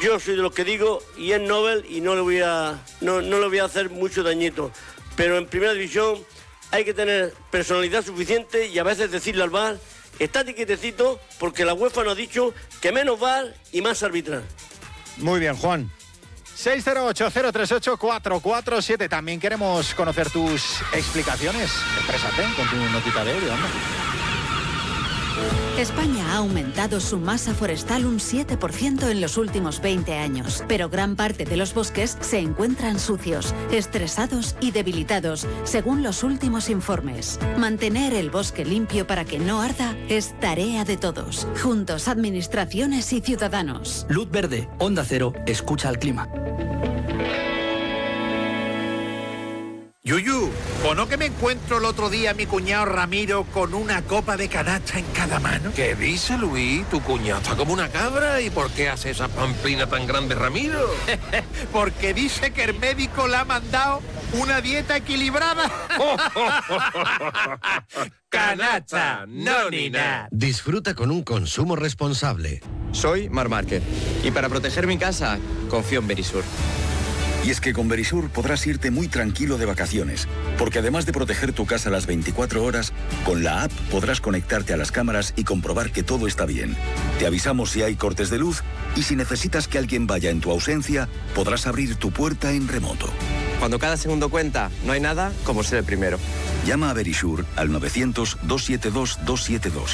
yo soy de los que digo, y es Nobel, y no le voy a hacer mucho dañito. Pero en primera división hay que tener personalidad suficiente y a veces decirle al VAR, estate quietecito, porque la UEFA nos ha dicho que menos VAR y más arbitrar. Muy bien, Juan. 608-038-447. También queremos conocer tus explicaciones. Exprésate con tu notita de audio, hombre. España ha aumentado su masa forestal un 7% en los últimos 20 años, pero gran parte de los bosques se encuentran sucios, estresados y debilitados, según los últimos informes. Mantener el bosque limpio para que no arda es tarea de todos, juntos administraciones y ciudadanos. Luz verde, Onda Cero, escucha al clima. Yuyu, ¿o no que me encuentro el otro día a mi cuñado Ramiro con una copa de canasta en cada mano? ¿Qué dice, Luis? Tu cuñado está como una cabra. ¿Y por qué hace esa pamplina tan grande, Ramiro? Porque dice que el médico le ha mandado una dieta equilibrada. Canasta, no ni nada. Disfruta con un consumo responsable. Soy Marc Márquez y para proteger mi casa, confío en Verisur. Y es que con Verisur podrás irte muy tranquilo de vacaciones, porque además de proteger tu casa las 24 horas, con la app podrás conectarte a las cámaras y comprobar que todo está bien. Te avisamos si hay cortes de luz y si necesitas que alguien vaya en tu ausencia, podrás abrir tu puerta en remoto. Cuando cada segundo cuenta, no hay nada como ser el primero. Llama a Verisur al 900-272-272.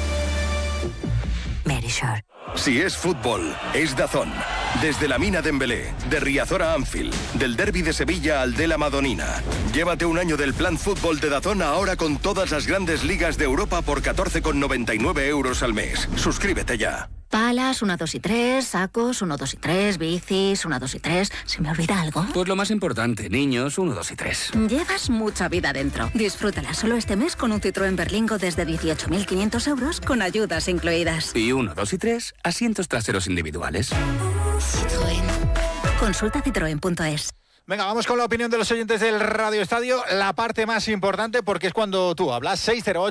Verisur. Si es fútbol, es DAZN. Desde la Mina Dembélé, de Riazor a Anfield, del Derbi de Sevilla al de la Madonina. Llévate un año del plan fútbol de DAZN ahora con todas las grandes ligas de Europa por 14,99 euros al mes. Suscríbete ya. Palas, 1, 2 y 3, sacos, 1, 2 y 3, bicis, 1, 2 y 3. ¿Se me olvida algo? Pues lo más importante, niños, 1, 2 y 3. Llevas mucha vida dentro. Disfrútala solo este mes con un Citroën Berlingo desde 18.500 euros con ayudas incluidas. Y 1, 2 y 3, asientos traseros individuales. Citroën. Consulta citroen.es. Venga, vamos con la opinión de los oyentes del Radio Estadio, la parte más importante porque es cuando tú hablas.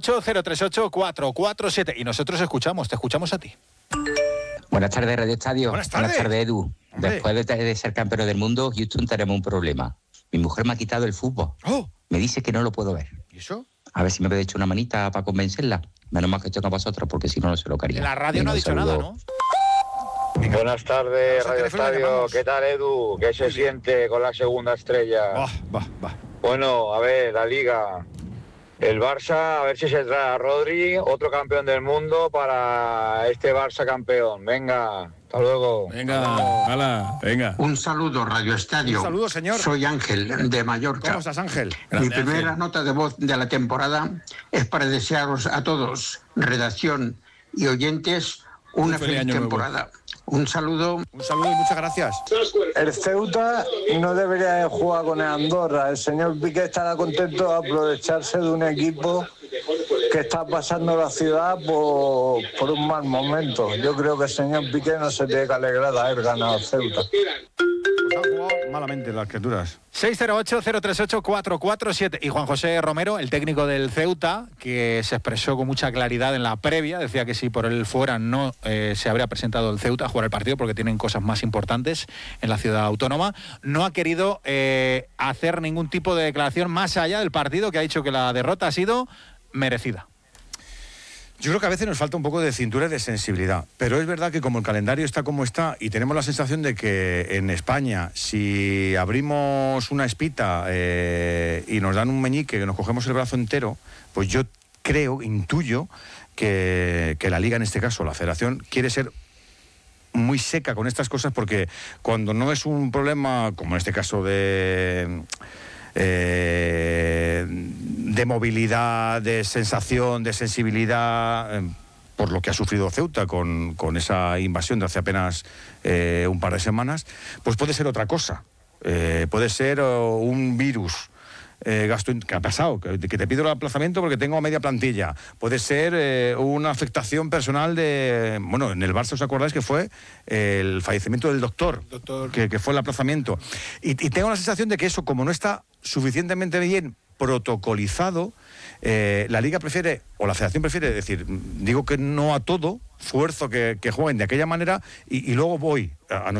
608-038-447 y nosotros te escuchamos a ti. Buenas tardes, Radio Estadio. Buenas tardes, Edu. Hombre. Después de ser campeón del mundo, Houston, tenemos un problema. Mi mujer me ha quitado el fútbol. Oh. Me dice que no lo puedo ver. ¿Y eso? A ver si me habéis hecho una manita para convencerla. Menos mal que estoy con vosotros, porque si no, no se lo haría. En la radio no ha dicho nada, ¿no? Buenas tardes, Radio Estadio. ¿Qué tal, Edu? ¿Qué se siente con la segunda estrella? Va. Bueno, a ver, la Liga. El Barça, a ver si se trae a Rodri, otro campeón del mundo para este Barça campeón. Venga, hasta luego. Venga, hala, venga. Un saludo, Radio Estadio. Un saludo, señor. Soy Ángel, de Mallorca. ¿Cómo estás, Ángel? Mi primera nota de voz de la temporada es para desearos a todos, redacción y oyentes, una feliz temporada. Un saludo. Un saludo y muchas gracias. El Ceuta no debería jugar con el Andorra. El señor Piqué estará contento de aprovecharse de un equipo que está pasando la ciudad por un mal momento. Yo creo que el señor Piqué no se tiene que alegrar de haber ganado el Ceuta. Pues han jugado malamente las criaturas. 608-038-447. Y Juan José Romero, el técnico del Ceuta, que se expresó con mucha claridad en la previa, decía que si por él fuera no se habría presentado el Ceuta a jugar el partido porque tienen cosas más importantes en la ciudad autónoma. No ha querido hacer ningún tipo de declaración más allá del partido, que ha dicho que la derrota ha sido merecida. Yo creo que a veces nos falta un poco de cintura y de sensibilidad, pero es verdad que como el calendario está como está y tenemos la sensación de que en España si abrimos una espita y nos dan un meñique, que nos cogemos el brazo entero, pues yo intuyo que la Liga, en este caso la Federación, quiere ser muy seca con estas cosas, porque cuando no es un problema, como en este caso de movilidad, de sensación, de sensibilidad, por lo que ha sufrido Ceuta con esa invasión de hace apenas un par de semanas, pues puede ser otra cosa. Puede ser un virus ¿qué ha pasado? Que te pido el aplazamiento porque tengo media plantilla. Puede ser una afectación personal bueno, en el Barça, ¿os acordáis que fue el fallecimiento del doctor. Que fue el aplazamiento? Y tengo la sensación de que eso, como no está suficientemente bien protocolizado, la Liga prefiere, o la Federación prefiere decir, digo que no a todo, fuerzo que jueguen de aquella manera y luego voy a